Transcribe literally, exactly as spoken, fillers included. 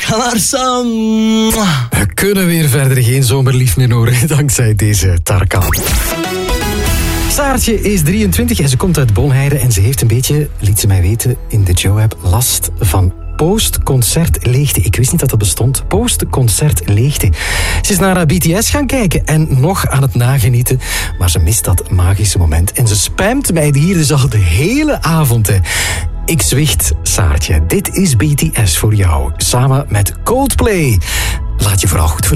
ga naar Sam. We kunnen weer verder geen zomerlief meer horen dankzij deze Tarkan. Saartje is drieëntwintig en ze komt uit Bonheide en ze heeft een beetje, liet ze mij weten in de Joe-app, last van post-concert-leegte. Ik wist niet dat dat bestond. Post-concert-leegte. Ze is naar B T S gaan kijken en nog aan het nagenieten, maar ze mist dat magische moment. En ze spamt mij hier dus al de hele avond. Hè. Ik zwicht, Saartje. Dit is B T S voor jou, samen met Coldplay. Laat je vooral goed verstaan.